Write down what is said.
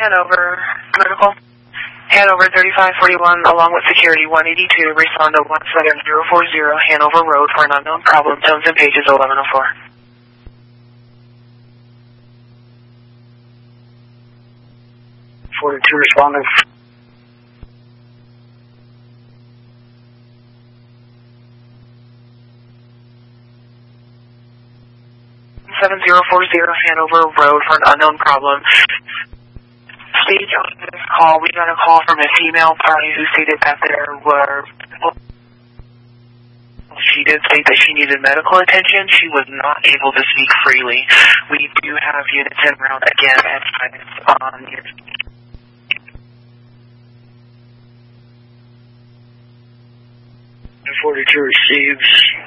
Hanover Medical. Hanover 3541 along with Security 182. Respond to 17040 Hanover Road for an unknown problem. Tones and pages 1104. 42 responding. Hanover Road for an unknown problem. Stage on this call, we got a call from a female party who stated that there were... She did state that she needed medical attention. She was not able to speak freely. We do have units en route again at on your... 42 receives.